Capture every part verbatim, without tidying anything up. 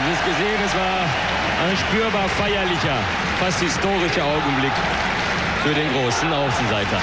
es gesehen, es war ein spürbar feierlicher, fast historischer Augenblick für den großen Außenseiter.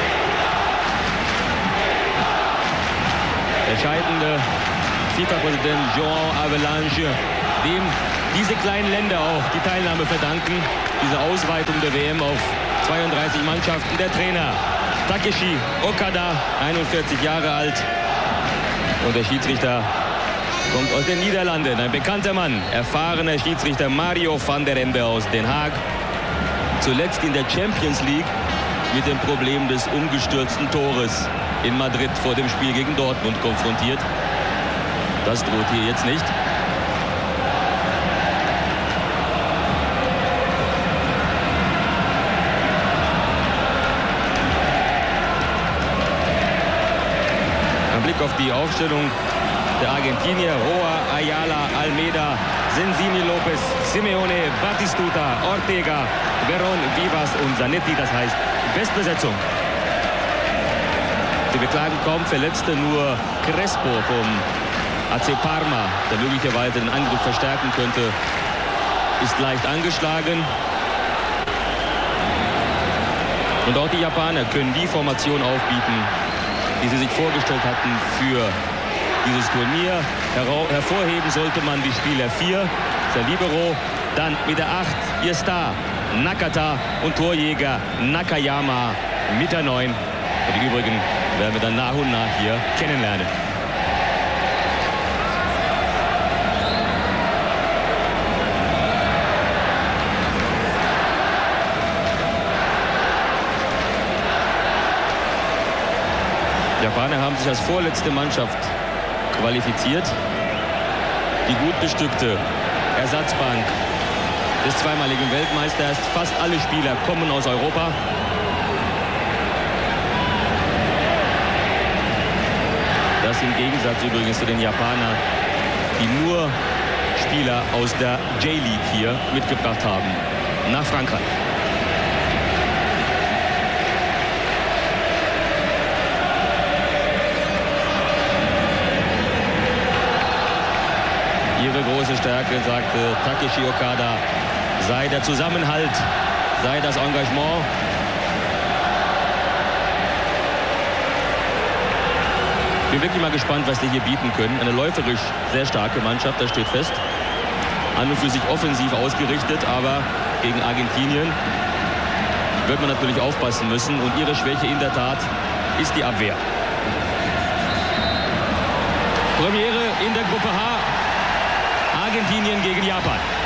Der scheidende FIFA-Präsident João Havelange, dem diese kleinen Länder auch die Teilnahme verdanken, diese Ausweitung der W M auf zweiunddreißig Mannschaften. Der Trainer Takeshi Okada, einundvierzig Jahre alt, und der Schiedsrichter kommt aus den Niederlanden, ein bekannter Mann, erfahrener Schiedsrichter Mario van der Ende aus Den Haag, zuletzt in der Champions League mit dem Problem des umgestürzten Tores in Madrid vor dem Spiel gegen Dortmund konfrontiert. Das droht hier jetzt nicht. Ein Blick auf die Aufstellung der Argentinier: Roa, Ayala, Almeida, Sensini, Lopez, Simeone, Batistuta, Ortega, Verón, Vivas und Zanetti. Das heißt Bestbesetzung. Sie beklagen kaum Verletzte, nur Crespo vom A C Parma, der möglicherweise den Angriff verstärken könnte, ist leicht angeschlagen. Und auch die Japaner können die Formation aufbieten, die sie sich vorgestellt hatten für dieses Turnier. Hervorheben sollte man die Spieler vier, der Libero, dann mit der acht, hier ist da Nakata und Torjäger Nakayama mit der neun. Und die übrigen werden wir dann nach und nach hier kennenlernen. Die Japaner haben sich als vorletzte Mannschaft qualifiziert. Die gut bestückte Ersatzbank des zweimaligen Weltmeisters. Fast alle Spieler kommen aus Europa. Das im Gegensatz übrigens zu den Japanern, die nur Spieler aus der J-League hier mitgebracht haben nach Frankreich. Ihre große Stärke, sagte Takeshi Okada, sei der Zusammenhalt, sei das Engagement. Ich bin wirklich mal gespannt, was die hier bieten können. Eine läuferisch sehr starke Mannschaft, das steht fest. An und für sich offensiv ausgerichtet, aber gegen Argentinien wird man natürlich aufpassen müssen. Und ihre Schwäche in der Tat ist die Abwehr. Premiere in der Gruppe H. Argentinien gegen Japan.